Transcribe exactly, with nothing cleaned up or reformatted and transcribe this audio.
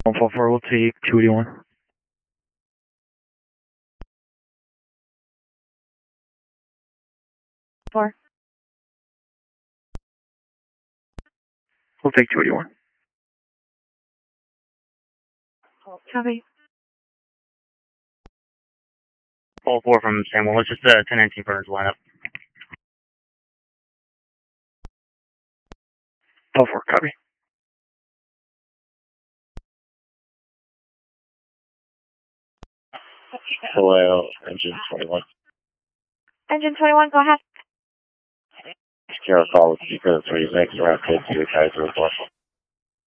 one four four will take two eighty-one. Four. We'll take two eighty-one. Copy. All four from Samuel. Let's just uh, ten nineteen Burns line up. All four, copy. Hello, engine twenty-one. Engine twenty-one, go ahead. Secure call with Secret three six around code two Kaiser report.